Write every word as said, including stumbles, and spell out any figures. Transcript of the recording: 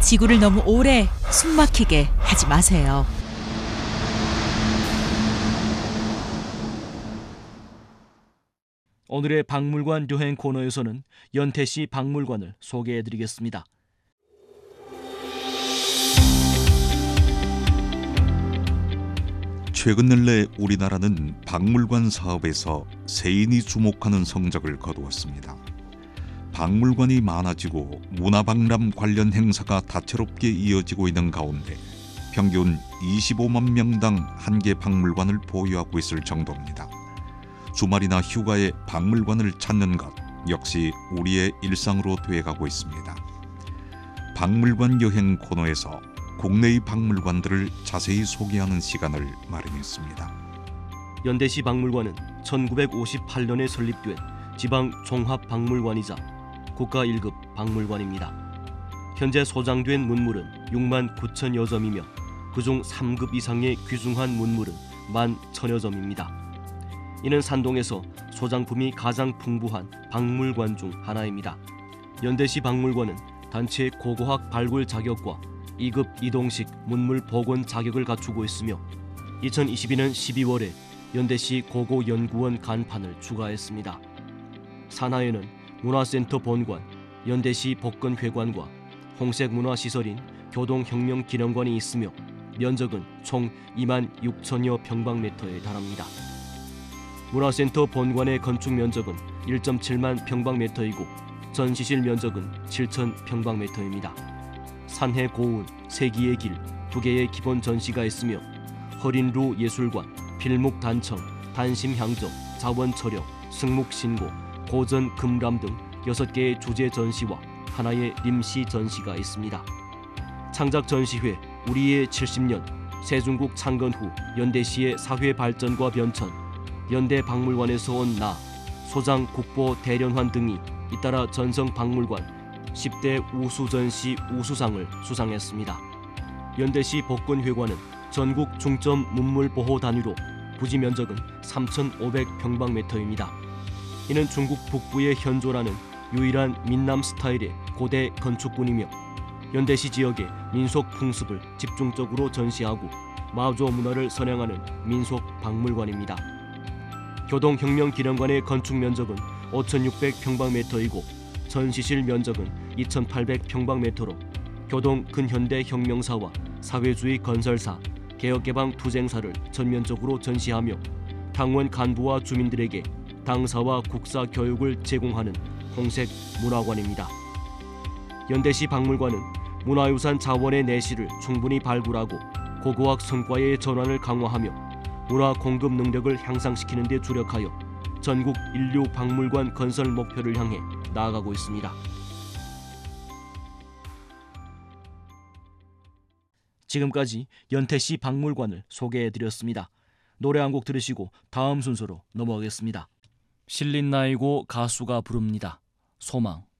지구를 너무 오래 숨막히게 하지 마세요. 오늘의 박물관 여행 코너에서는 연태시 박물관을 소개해드리겠습니다. 최근 근래 우리나라는 박물관 사업에서 세인이 주목하는 성적을 거두었습니다. 박물관이 많아지고 문화박람 관련 행사가 다채롭게 이어지고 있는 가운데 평균 이십오만 명당 한 개 박물관을 보유하고 있을 정도입니다. 주말이나 휴가에 박물관을 찾는 것 역시 우리의 일상으로 되어가고 있습니다. 박물관 여행 코너에서 국내의 박물관들을 자세히 소개하는 시간을 마련했습니다. 연대시 박물관은 천구백오십팔 년에 설립된 지방 종합박물관이자 국가 일 급 박물관입니다. 현재 소장된 문물은 육만 구천여 점이며 그중 삼 급 이상의 귀중한 문물은 만 천여 점입니다. 이는 산동에서 소장품이 가장 풍부한 박물관 중 하나입니다. 연대시 박물관은 단체 고고학 발굴 자격과 이 급 이동식 문물 복원 자격을 갖추고 있으며 이천이십이 년 십이월에 연대시 고고연구원 간판을 추가했습니다. 산하에는 문화센터 본관, 연대시 복건회관과 홍색문화시설인 교동혁명기념관이 있으며 면적은 총 이만 육천여 평방미터에 달합니다. 문화센터 본관의 건축 면적은 일 점 칠만 평방미터이고 전시실 면적은 칠천 평방미터입니다. 산해 고운, 세기의 길, 두 개의 기본 전시가 있으며 허린루 예술관, 필묵단청, 단심향적, 자원철영, 승묵신고, 고전 금람 등 여섯 개의 주제 전시와 하나의 임시 전시가 있습니다. 창작 전시회 우리의 칠십 년, 세중국 창건 후 연대시의 사회 발전과 변천, 연대 박물관에서 온 나, 소장 국보 대련환 등이 잇따라 전성박물관 십 대 우수전시 우수상을 수상했습니다. 연대시 복건회관은 전국 중점 문물보호 단위로 부지 면적은 삼천오백 평방미터입니다. 이는 중국 북부의 현조라는 유일한 민남 스타일의 고대 건축군이며 연대시 지역의 민속 풍습을 집중적으로 전시하고 마조 문화를 선양하는 민속 박물관입니다. 교동혁명기념관의 건축 면적은 오천육백 평방미터이고 전시실 면적은 이천팔백 평방미터로 교동 근현대 혁명사와 사회주의 건설사, 개혁개방 투쟁사를 전면적으로 전시하며 당원 간부와 주민들에게 당사와 국사 교육을 제공하는 홍색 문화관입니다. 연대시 박물관은 문화유산 자원의 내실을 충분히 발굴하고 고고학 성과의 전환을 강화하며 문화 공급 능력을 향상시키는 데 주력하여 전국 인류 박물관 건설 목표를 향해 나아가고 있습니다. 지금까지 연태시 박물관을 소개해드렸습니다. 노래 한 곡 들으시고 다음 순서로 넘어가겠습니다. 실린 나이고 가수가 부릅니다. 소망.